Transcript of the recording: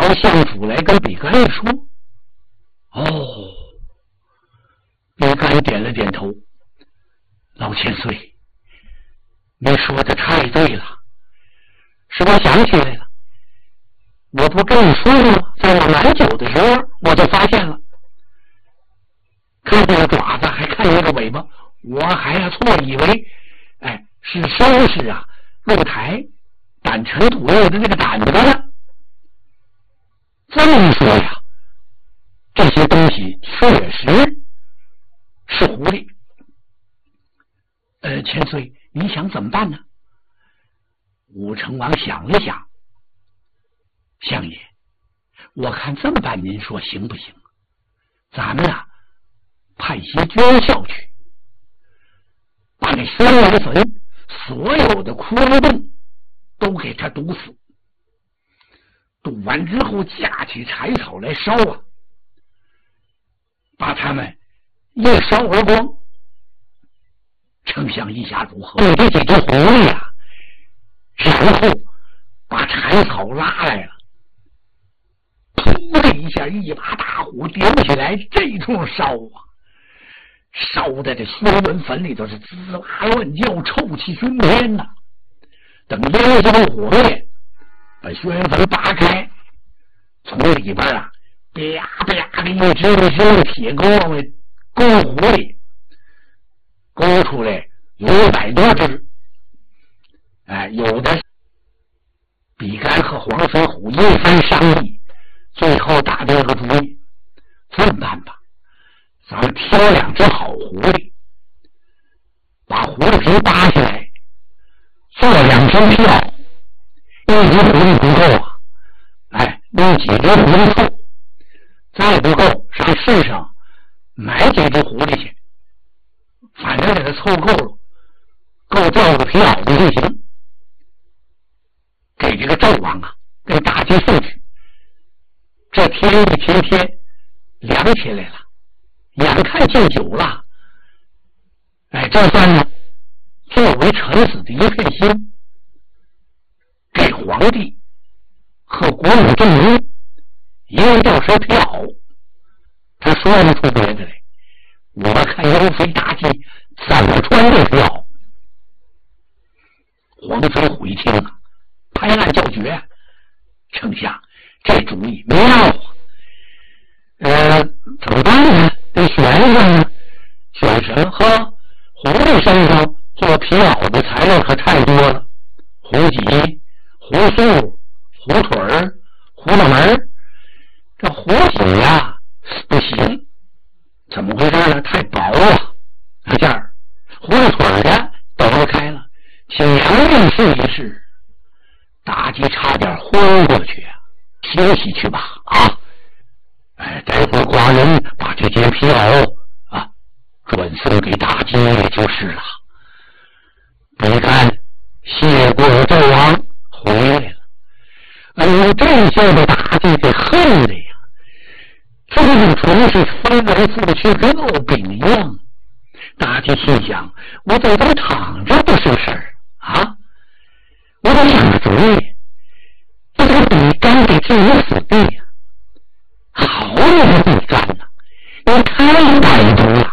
相府来跟比干一说。哦，比干点了点头。老千岁，你说的太对了，是我想起来了，我不跟你说吗？在我买酒的时候我就发现了，看见了爪子，还看见了尾巴，我还错以为是收拾露台掸尘土用的那个掸子呢。这么一说呀，这些东西确实是狐狸。千岁，你想怎么办呢？武成王想了想，相爷，我看这么办，您说行不行？咱们派些军校去，把那三来坟所有的窟窿洞都给他堵死，堵完之后架起柴草来烧把他们一烧而光。丞相意下如何？对这几只狐狸然后把柴草拉来了，噗的一下，一把大火丢起来，这通烧烧在这宣文坟里头是滋哇乱叫，臭气熏天呐。等烟消火灭，把宣文坟扒开，从里边啪啪的一只铁钩往外勾狐狸，勾出来500多只。有的比干和黄飞虎一番商议，最后打定个主意，这么办吧，咱们挑2只好狐狸，把狐狸皮扒下来，做2身票，一只狐狸不够弄几只狐狸凑，再不够上市上买几只狐狸去，反正给它凑够了，够造个皮袄的就行。给这个纣王给大街送去。这天一天凉起来了，眼看敬酒了，这算呢作为臣子的一片心，给皇帝和国母正宫一人掉身皮袄。他说不出别的来，我看妖妃大计怎么穿这皮袄。黄飞虎一听拍案叫绝，丞相这主意没妙怎么办呢？得选一个选什么？狐狸身上做皮袄的材料可太多了，狐脊、狐素、狐腿、狐脑门。这狐脊不行，怎么回事呢？太薄这件狐腿抖不开了，请杨令试一试。大吉差点昏过去休息去吧待会儿寡人把这件皮袄转送给大吉也就是了。别看谢过纣王回来了，这下把大吉给恨的呀，这个纯是翻来覆去跟沤饼一样。大吉心想，我在这躺着不是事儿我得想个主意，这个比干给置于死地好你个比干你开一把